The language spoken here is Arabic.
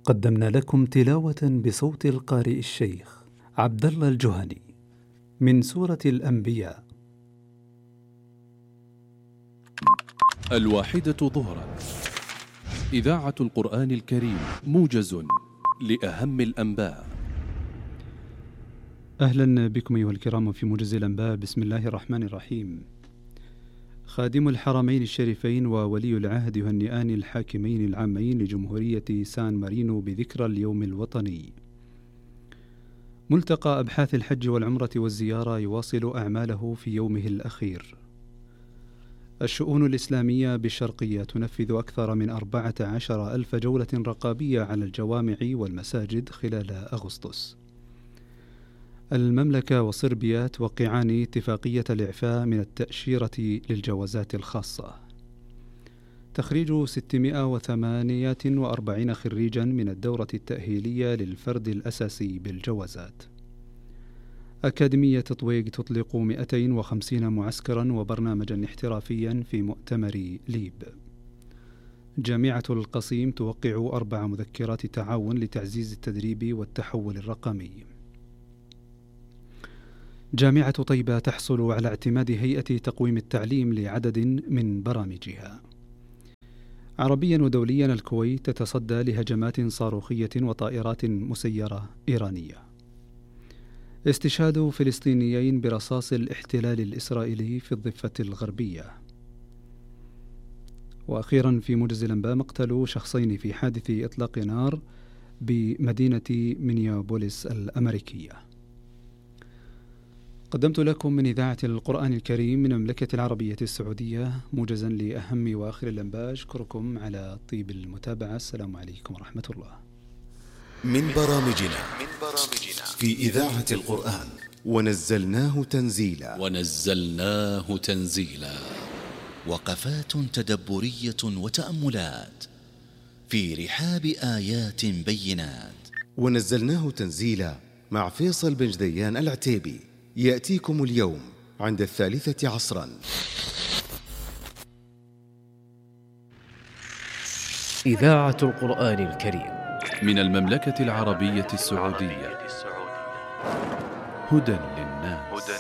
قدمنا لكم تلاوة بصوت القارئ الشيخ عبد الله الجهني من سورة الأنبياء. 1 ظهرا. إذاعة القرآن الكريم، موجز لأهم الأنباء. أهلا بكم أيها الكرام في موجز الأنباء. بسم الله الرحمن الرحيم. خادم الحرمين الشريفين وولي العهد يهنئان الحاكمين العامين لجمهورية سان مارينو بذكرى اليوم الوطني. ملتقى أبحاث الحج والعمرة والزيارة يواصل أعماله في يومه الأخير. الشؤون الإسلامية بالشرقية تنفذ أكثر من 14,000 جولة رقابية على الجوامع والمساجد خلال أغسطس. المملكة وصربيا توقعان اتفاقية الإعفاء من التأشيرة للجوازات الخاصة. تخريج 648 خريجا من الدورة التأهيلية للفرد الأساسي بالجوازات. أكاديمية طويق تطلق 250 معسكرا وبرنامجا احترافيا في مؤتمر ليب. جامعة القصيم توقع 4 مذكرات تعاون لتعزيز التدريب والتحول الرقمي. جامعة طيبة تحصل على اعتماد هيئة تقويم التعليم لعدد من برامجها. عربيا ودوليا الكويت تتصدى لهجمات صاروخية وطائرات مسيرة إيرانية. استشهاد فلسطينيين برصاص الاحتلال الإسرائيلي في الضفة الغربية. وأخيرا في موجز الأنباء، مقتل شخصين في حادث إطلاق نار بمدينة مينيابوليس الأمريكية. قدمت لكم من إذاعة القرآن الكريم من المملكة العربية السعودية موجزا لأهم وآخر الأنباء. أشكركم على طيب المتابعة. السلام عليكم ورحمة الله. من برامجنا في إذاعة القرآن ونزلناه تنزيلا. وقفات تدبرية وتأملات في رحاب آيات بينات. ونزلناه تنزيلا مع فيصل بن جديان العتيبي، يأتيكم اليوم عند 3 عصرا. إذاعة القرآن الكريم من المملكة العربية السعودية. هدى للناس.